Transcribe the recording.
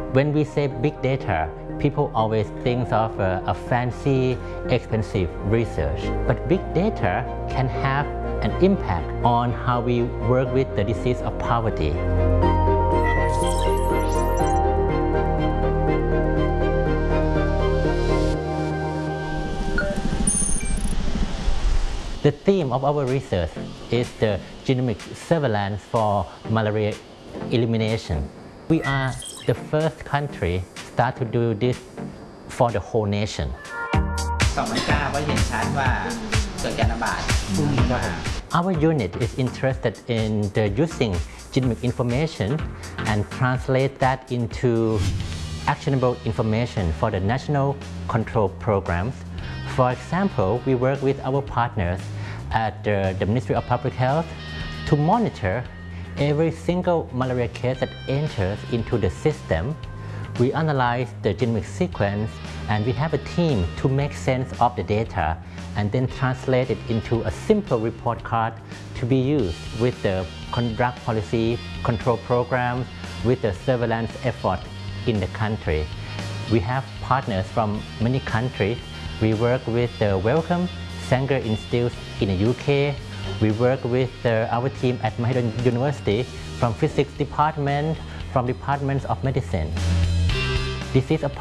When we say big data, people always think of a fancy, expensive research. But big data can have an impact on how we work with the disease of poverty. The theme of our research is the genomic surveillance for malaria elimination. We are the first country start to do this for the whole nation. 2009ก็เห็นชัดว่าเกิดการระบาดพุ่งมา Our unit is interested in the using genomic information and translate that into actionable information for the national control programs. For example, we work with our partners at the Ministry of Public Health to monitor every single malaria case that enters into the system. We analyze the genomic sequence and we have a team to make sense of the data and then translate it into a simple report card to be used with the drug policy control programs, with the surveillance effort in the country. We have partners from many countries. We work with the Wellcome Sanger Institute in the UK. We work with our team at Mahidol University from Physics Department, from Departments of Medicine. This is a